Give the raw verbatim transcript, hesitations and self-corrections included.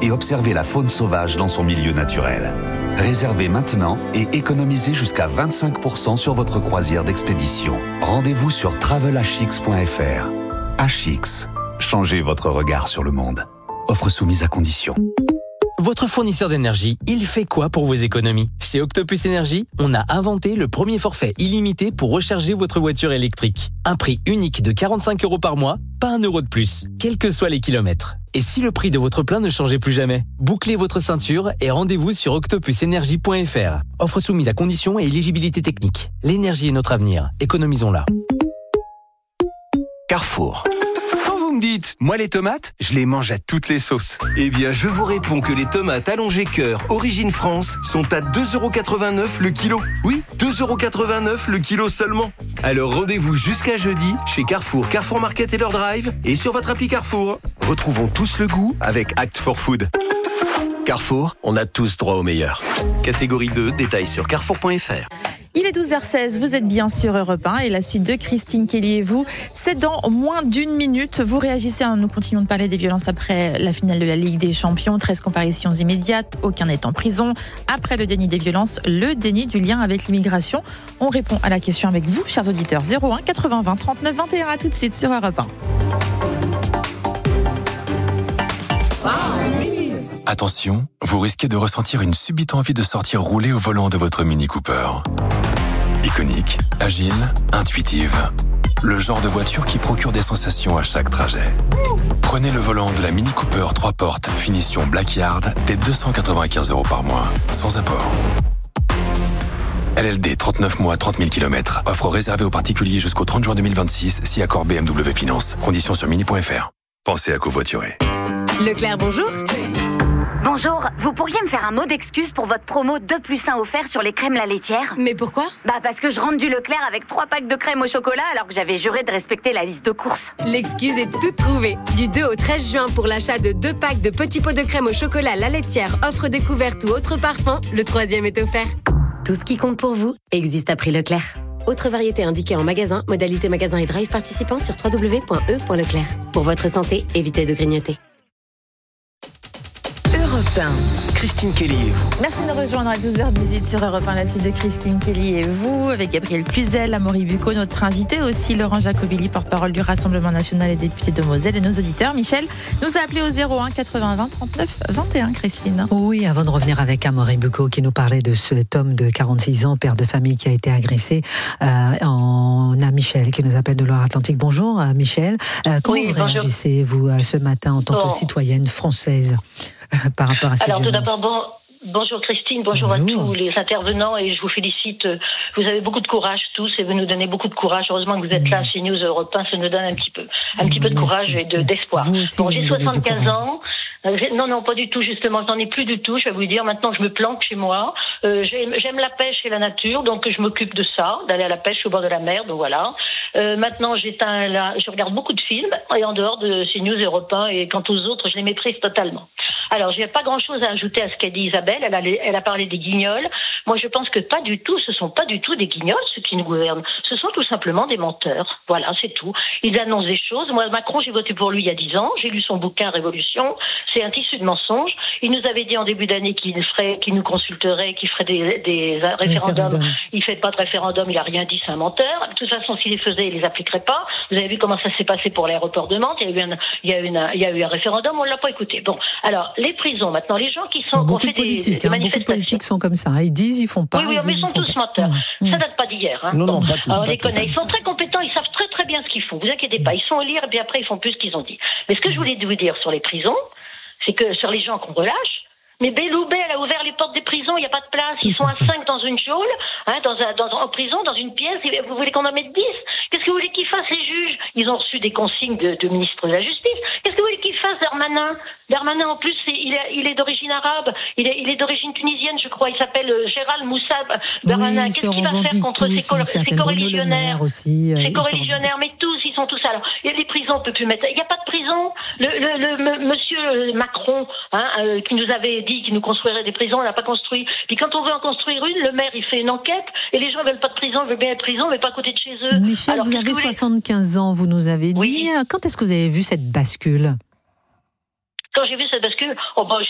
et observer la faune sauvage dans son milieu naturel. Réservez maintenant et économisez jusqu'à vingt-cinq pour cent sur votre croisière d'expédition. Rendez-vous sur travel h x point f r. H X, changez votre regard sur le monde. Offre soumise à condition. Votre fournisseur d'énergie, il fait quoi pour vos économies ? Chez Octopus Énergie, on a inventé le premier forfait illimité pour recharger votre voiture électrique. Un prix unique de quarante-cinq euros par mois, pas un euro de plus, quels que soient les kilomètres. Et si le prix de votre plein ne changeait plus jamais ? Bouclez votre ceinture et rendez-vous sur octopus énergie point f r. Offre soumise à conditions et éligibilité technique. L'énergie est notre avenir, économisons-la. Carrefour. Vous me dites, moi les tomates, je les mange à toutes les sauces. Eh bien, je vous réponds que les tomates allongées cœur Origine France sont à deux euros quatre-vingt-neuf le kilo. Oui, deux euros quatre-vingt-neuf le kilo seulement. Alors rendez-vous jusqu'à jeudi chez Carrefour, Carrefour Market et leur drive et sur votre appli Carrefour. Retrouvons tous le goût avec Act for Food. Carrefour, on a tous droit au meilleur. Catégorie deux, détails sur carrefour point f r. Il est douze heures seize, vous êtes bien sur Europe un et la suite de Christine Kelly et vous, c'est dans moins d'une minute. Vous réagissez, hein, nous continuons de parler des violences après la finale de la Ligue des Champions, treize comparaisons immédiates, aucun n'est en prison. Après le déni des violences, le déni du lien avec l'immigration. On répond à la question avec vous, chers auditeurs, zéro un quatre-vingts vingt trente-neuf vingt et un, à tout de suite sur Europe un. Attention, vous risquez de ressentir une subite envie de sortir rouler au volant de votre Mini Cooper. Iconique, agile, intuitive. Le genre de voiture qui procure des sensations à chaque trajet. Prenez le volant de la Mini Cooper trois portes finition Blackyard dès deux cent quatre-vingt-quinze euros par mois, sans apport. L L D trente-neuf mois, trente mille kilomètres. Offre réservée aux particuliers jusqu'au trente juin deux mille vingt-six, si accord B M W Finance. Conditions sur mini point f r. Pensez à covoiturer. Leclerc, bonjour. Bonjour, vous pourriez me faire un mot d'excuse pour votre promo deux plus un offert sur les crèmes La Laitière ? Mais pourquoi ? Bah parce que je rentre du Leclerc avec trois packs de crème au chocolat alors que j'avais juré de respecter la liste de courses. L'excuse est toute trouvée. Du deux au treize juin pour l'achat de deux packs de petits pots de crème au chocolat La Laitière, offre découverte ou autre parfum, le troisième est offert. Tout ce qui compte pour vous existe à prix Leclerc. Autre variété indiquée en magasin, modalité magasin et drive participant sur w w w point e point leclerc. Pour votre santé, évitez de grignoter. Europe un, Christine Kelly et vous. Merci de nous rejoindre à douze heures dix-huit sur Europe un, la suite de Christine Kelly et vous, avec Gabriel Cluzel, Amaury Bucco, notre invité aussi, Laurent Jacobelli, porte-parole du Rassemblement National et député de Moselle, et nos auditeurs. Michel nous a appelé au zéro un quatre-vingts vingt trente-neuf vingt et un, Christine. Oui, avant de revenir avec Amaury Bucco qui nous parlait de cet homme de quarante-six ans, père de famille qui a été agressé, euh, on a Michel qui nous appelle de Loire-Atlantique. Bonjour euh, Michel, euh, comment oui, vous bonjour. réagissez vous euh, ce matin en tant bon. que citoyenne française euh, par rapport à ces Alors violences? tout d'abord, bon, bonjour Christine, bonjour, bonjour à tous les intervenants et je vous félicite. Vous avez beaucoup de courage tous et vous nous donnez beaucoup de courage. Heureusement que vous êtes là chez News Europe un, ça nous donne un petit peu, un petit peu de courage et de, d'espoir. Bon, j'ai soixante-quinze ans. Non, non, pas du tout, justement, j'en ai plus du tout, je vais vous dire, maintenant je me planque chez moi, euh, j'aime, j'aime la pêche et la nature, donc je m'occupe de ça, d'aller à la pêche au bord de la mer, donc voilà. Euh, maintenant j'éteins la, je regarde beaucoup de films, et en dehors de ces News Europe un, et quant aux autres, je les méprise totalement. Alors, j'ai pas grand chose à ajouter à ce qu'a dit Isabelle, elle a, elle a parlé des guignols. Moi, je pense que pas du tout, ce sont pas du tout des guignols, ceux qui nous gouvernent. Ce sont tout simplement des menteurs. Voilà, c'est tout. Ils annoncent des choses. Moi, Macron, j'ai voté pour lui il y a dix ans. J'ai lu son bouquin Révolution. C'est un tissu de mensonges. Il nous avait dit en début d'année qu'il ferait, qu'il nous consulterait, qu'il ferait des, des référendums. Référendum. Il fait pas de référendum. Il a rien dit, c'est un menteur. De toute façon, s'il les faisait, il les appliquerait pas. Vous avez vu comment ça s'est passé pour l'aéroport de Mantes. Il y a eu un, il y a eu une, il y a eu un référendum. On l'a pas écouté. Bon. Alors, les prisons, maintenant, les gens qui sont, beaucoup ont fait de politiques, des, des hein, beaucoup de politiques sont comme ça. Ils disent, ils font pas. Oui, oui, mais ils sont tous menteurs. Mmh. Ça date pas d'hier. Hein. Non, bon. non, pas tous. Alors, on pas les tous. connaît. Ils sont très compétents. Ils savent très, très bien ce qu'ils font. Vous inquiétez pas. Ils sont au lire et puis après, ils font plus ce qu'ils ont dit. Mais ce que je voulais vous dire sur les prisons, c'est que sur les gens qu'on relâche, mais Belloubet, elle a ouvert les portes des prisons, il n'y a pas de place. Ils sont à cinq dans une geôle, hein, dans un, dans, en prison, dans une pièce. Vous voulez qu'on en mette dix? Qu'est-ce que vous voulez qu'ils fassent, les juges? Ils ont reçu des consignes de, de ministre de la Justice. Qu'est-ce que vous voulez qu'ils fassent, Darmanin? Darmanin, en plus, c'est, il, est, il est d'origine arabe. Il est, il est d'origine tunisienne, je crois. Il s'appelle euh, Gérald Moussab Darmanin. Oui, Qu'est-ce qu'il va faire contre tous, ces, col- ces coreligionnaires aussi, euh, Ces coreligionnaires, mais tous, ils sont tous. Alors, et les prisons, on peut plus mettre. Il n'y a pas de prison. Le, le, le, le monsieur Macron, hein, euh, qui nous avait dit qu'il nous construirait des prisons, on n'a pas construit. Puis quand on veut en construire une, le maire, il fait une enquête, et les gens veulent pas de prison, veulent bien être prison, mais pas à côté de chez eux. Michel, Alors, vous avez vous soixante-quinze ans, vous nous avez dit. Oui. Quand est-ce que vous avez vu cette bascule? Quand j'ai vu cette bascule, oh ben,